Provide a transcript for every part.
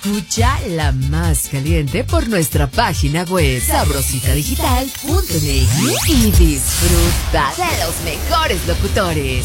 Escucha la más caliente por nuestra página web sabrositadigital.mx y disfruta de los mejores locutores.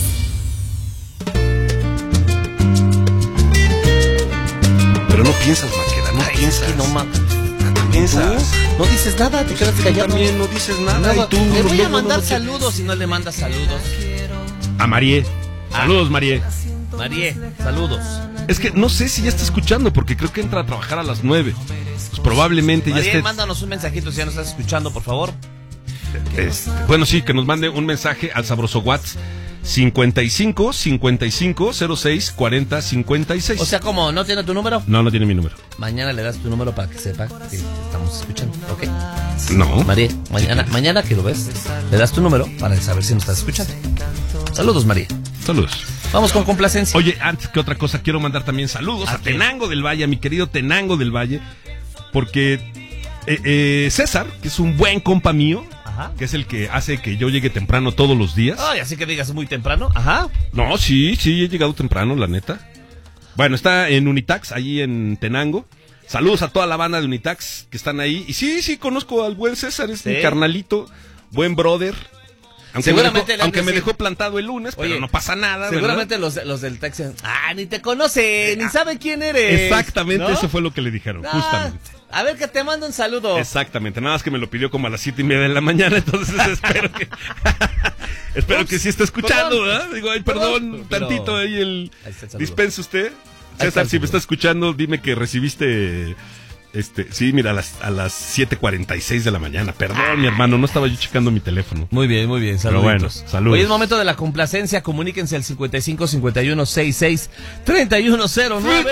Pero no piensas, Maqueda, no piensas. Es que no piensas. No dices nada, te quedas callado. También no dices nada. Y tú, le voy a no, mandar no, saludos y no le mandas saludos. A Marie. Saludos, Marie. Marie, saludos. Es que no sé si ya está escuchando, porque creo que entra a trabajar a las 9. Pues probablemente Marie, ya esté. mándanos un mensajito si ya nos estás escuchando, por favor. Bueno, sí, que nos mande un mensaje al sabroso WhatsApp 55 55 06 40 56. O sea, ¿cómo? ¿No tiene tu número? No tiene mi número. Mañana le das tu número para que sepa que estamos escuchando, ¿ok? No. María, mañana que lo ves, le das tu número para saber si nos estás escuchando. Saludos, María. Saludos. Vamos con complacencia. Oye, antes que otra cosa, quiero mandar también saludos a Tenango del Valle, a mi querido Tenango del Valle, porque César, que es un buen compa mío, ajá, que es el que hace que yo llegue temprano todos los días. Ay, así que digas muy temprano. Ajá. No, sí, he llegado temprano, la neta. Bueno, está en Unitax, allí en Tenango. Saludos a toda la banda de Unitax que están ahí. Y sí, conozco al buen César, es mi carnalito, buen brother. Aunque me dejó plantado el lunes, pero no pasa nada. Seguramente los del taxi, ni te conocen, ni saben quién eres. Exactamente, ¿no? Eso fue lo que le dijeron, justamente. A ver, que te mando un saludo. Exactamente, nada más que me lo pidió como a las 7:30 de la mañana, entonces espero que sí esté escuchando, ¿verdad? Digo, ay, perdón, tantito ahí el... Dispense usted. César, si me está escuchando, dime que recibiste... sí, mira, a las 7:46 de la mañana. Perdón, mi hermano, no estaba yo checando mi teléfono. Muy bien, saluditos. Pero bueno, saludos. Hoy es momento de la complacencia, comuníquense al 55 51 66 3109.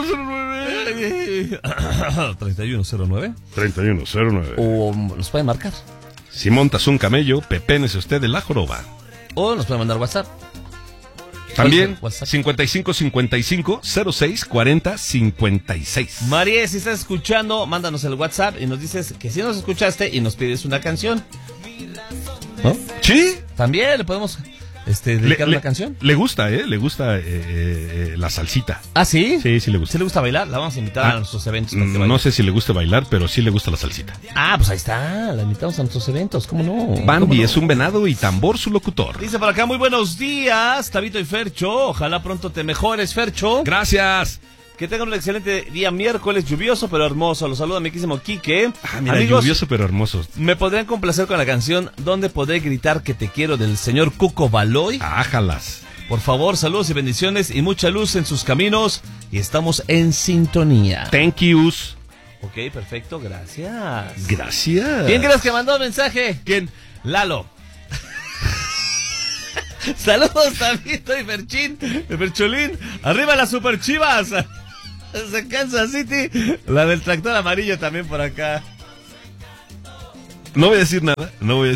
3109. 3109. O nos pueden marcar. Si montas un camello, pepénese usted de la joroba. O nos pueden mandar WhatsApp. También 55 55 06 40 56. María, si estás escuchando, mándanos el WhatsApp y nos dices que sí nos escuchaste y nos pides una canción, ¿no? Sí. También le podemos dedicar una canción. Le gusta, la salsita. ¿Ah, sí? Sí, le gusta. ¿Sí le gusta bailar? La vamos a invitar a nuestros eventos. No sé si le gusta bailar, pero sí le gusta la salsita. Pues ahí está, la invitamos a nuestros eventos, ¿cómo no? Bambi es un venado y Tambor su locutor. Dice por acá, muy buenos días, Tabito y Fercho, ojalá pronto te mejores, Fercho. Gracias. Que tengan un excelente día miércoles, lluvioso pero hermoso. Los saluda mi quísimo Quique. Mira, amigos, lluvioso pero hermoso. ¿Me podrían complacer con la canción ¿Dónde podré gritar que te quiero del señor Cuco Baloy? Ájalas. Por favor, saludos y bendiciones y mucha luz en sus caminos. Y estamos en sintonía. Thank yous. Ok, perfecto, gracias. Gracias. ¿Quién crees que mandó mensaje? ¿Quién? Lalo. Saludos también, soy Ferchín, Fercholín. Arriba las Super Chivas. De Kansas City. La del tractor amarillo también por acá. No voy a decir nada.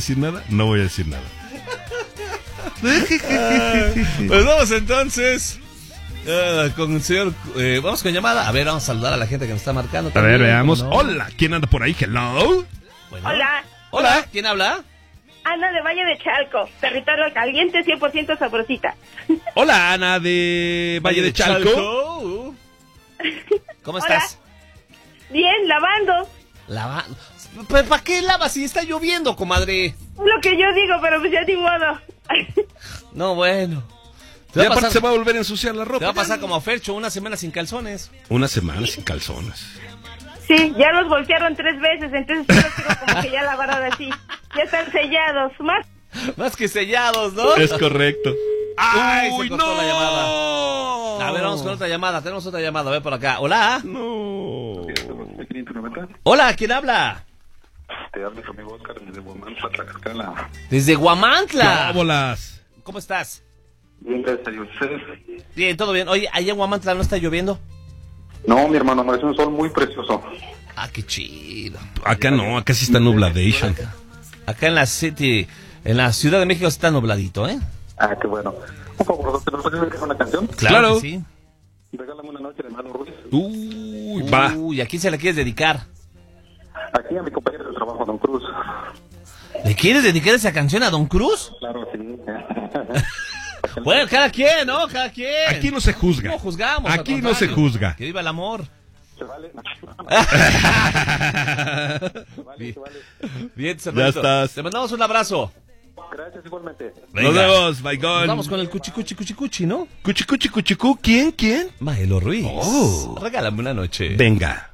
Pues vamos entonces con el señor. Vamos con llamada. A ver, vamos a saludar a la gente que nos está marcando también. A ver, veamos. No. Hola, ¿quién anda por ahí? Hello. Bueno. Hola, ¿quién habla? Ana de Valle de Chalco, territorio caliente, 100% sabrosita. Hola, Ana de Valle de Chalco. ¿Cómo estás? Bien, lavando. ¿Pero para qué lavas si está lloviendo, comadre? Es lo que yo digo, pero pues ya ni modo. No, bueno. Ya aparte se va a volver a ensuciar la ropa. Te va a pasar como a Fercho, una semana sin calzones. Una semana sin calzones. Sí, ya los voltearon 3 veces, entonces yo los digo como que ya lavaron así. Ya están sellados, más que sellados, ¿no? Es correcto. ¡Ay, se cortó la llamada! A ver, vamos con otra llamada. Tenemos otra llamada, a ver por acá. ¿Hola? No. Hola, ¿quién habla? Te habla su amigo Oscar desde Guamantla, Tlaxcala. ¿Desde Guamantla? ¡Vámonos! ¿Cómo estás? Bien, gracias a ustedes. Bien, todo bien. Oye, ¿allá en Guamantla no está lloviendo? No, mi hermano, es un sol muy precioso. Qué chido. Acá no, acá sí está nubladation. Acá en la City, en la Ciudad de México está nubladito, ¿eh? Qué bueno. Un favor, ¿te nos puedes dedicar una canción? Claro. Que sí. Regálame una noche de Malo Ruiz. Va. ¿A quién se la quieres dedicar? Aquí a mi compañero de trabajo, Don Cruz. ¿Le quieres dedicar esa canción a Don Cruz? Claro, sí. Bueno, cada quien, ¿no? Cada quien. Aquí no se juzga. No juzgamos. Aquí no se juzga. Que viva el amor. Se vale. Bien. Se vale. Bien, Ya hermanito. estás. Te mandamos un abrazo. Gracias igualmente. Nos vemos, Baigón. Vamos con el cuchi, ¿no? Cuchi, ¿quién? Maelo Ruiz. Oh. Regálame una noche. Venga.